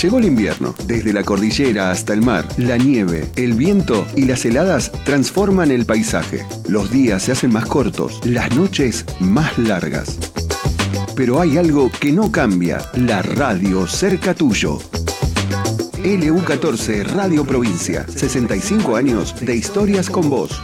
Llegó el invierno. Desde la cordillera hasta el mar, la nieve, el viento y las heladas transforman el paisaje. Los días se hacen más cortos, las noches más largas. Pero hay algo que no cambia: la radio cerca tuyo. LU14 Radio Provincia, 65 años de historias con vos.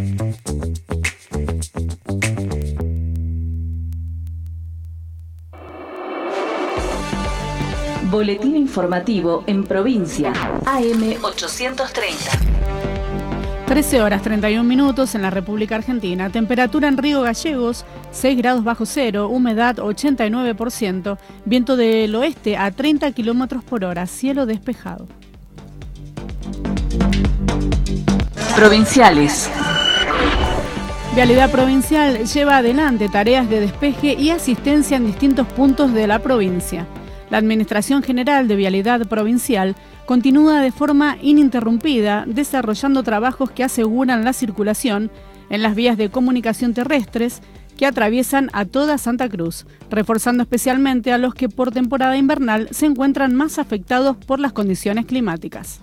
Boletín informativo en provincia, AM 830. 13 horas 31 minutos en la República Argentina. Temperatura en Río Gallegos, 6 grados bajo cero, humedad 89%, viento del oeste a 30 kilómetros por hora, cielo despejado. Provinciales. Vialidad Provincial lleva adelante tareas de despeje y asistencia en distintos puntos de la provincia. La Administración General de Vialidad Provincial continúa de forma ininterrumpida desarrollando trabajos que aseguran la circulación en las vías de comunicación terrestres que atraviesan a toda Santa Cruz, reforzando especialmente a los que por temporada invernal se encuentran más afectados por las condiciones climáticas.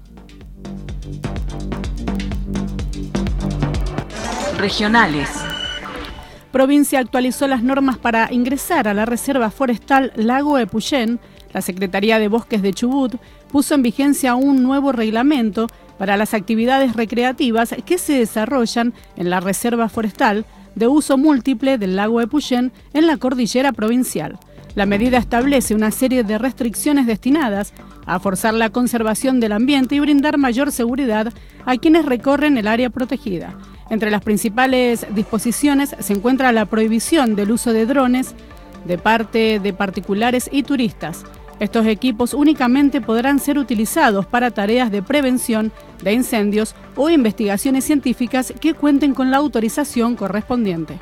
Regionales. Provincia actualizó las normas para ingresar a la Reserva Forestal Lago Epuyén. La Secretaría de Bosques de Chubut puso en vigencia un nuevo reglamento para las actividades recreativas que se desarrollan en la Reserva Forestal de uso múltiple del Lago Epuyén en la cordillera provincial. La medida establece una serie de restricciones destinadas a forzar la conservación del ambiente y brindar mayor seguridad a quienes recorren el área protegida. Entre las principales disposiciones se encuentra la prohibición del uso de drones de parte de particulares y turistas. Estos equipos únicamente podrán ser utilizados para tareas de prevención de incendios o investigaciones científicas que cuenten con la autorización correspondiente.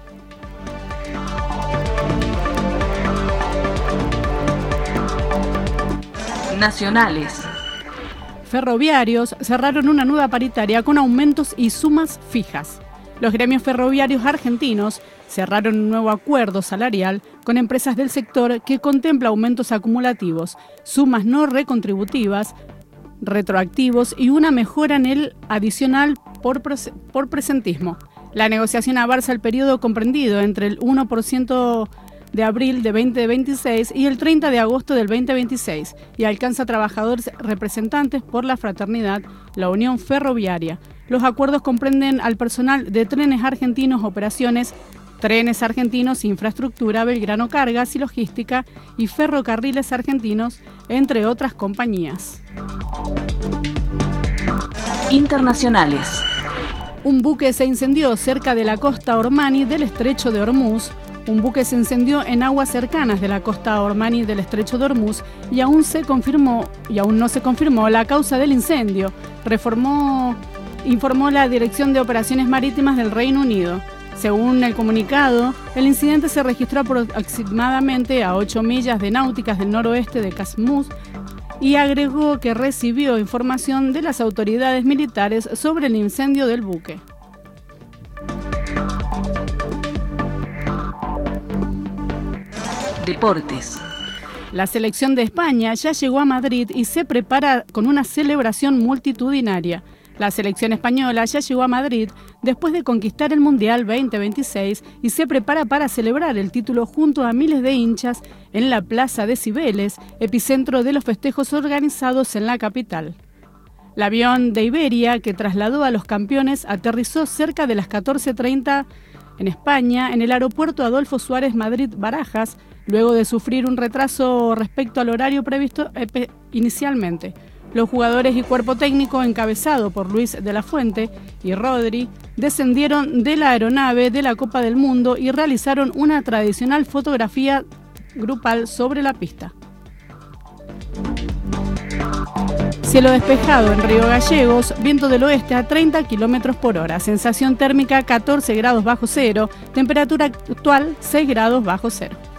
Nacionales. Ferroviarios cerraron una nueva paritaria con aumentos y sumas fijas. Los gremios ferroviarios argentinos cerraron un nuevo acuerdo salarial con empresas del sector que contempla aumentos acumulativos, sumas no recontributivas, retroactivos y una mejora en el adicional por presentismo. La negociación avanza el periodo comprendido entre el 1% de abril de 2026 y el 30 de agosto del 2026 y alcanza a trabajadores representantes por la fraternidad, la Unión Ferroviaria. Los acuerdos comprenden al personal de Trenes Argentinos Operaciones, Trenes Argentinos Infraestructura, Belgrano Cargas y Logística y Ferrocarriles Argentinos, entre otras compañías. Internacionales. Un buque se incendió cerca de la costa Ormani del Estrecho de Hormuz. Un buque se incendió en aguas cercanas de la costa Ormani del Estrecho de Hormuz y aún no se confirmó la causa del incendio, informó la Dirección de Operaciones Marítimas del Reino Unido. Según el comunicado, el incidente se registró aproximadamente a 8 millas de náuticas del noroeste de Casmuz y agregó que recibió información de las autoridades militares sobre el incendio del buque. Deportes. La selección de España ya llegó a Madrid y se prepara con una celebración multitudinaria. La selección española ya llegó a Madrid después de conquistar el Mundial 2026 y se prepara para celebrar el título junto a miles de hinchas en la Plaza de Cibeles, epicentro de los festejos organizados en la capital. El avión de Iberia, que trasladó a los campeones, aterrizó cerca de las 14:30 en España, en el aeropuerto Adolfo Suárez Madrid-Barajas, luego de sufrir un retraso respecto al horario previsto inicialmente. Los jugadores y cuerpo técnico, encabezado por Luis de la Fuente y Rodri, descendieron de la aeronave de la Copa del Mundo y realizaron una tradicional fotografía grupal sobre la pista. Cielo despejado en Río Gallegos, viento del oeste a 30 kilómetros por hora, sensación térmica 14 grados bajo cero, temperatura actual 6 grados bajo cero.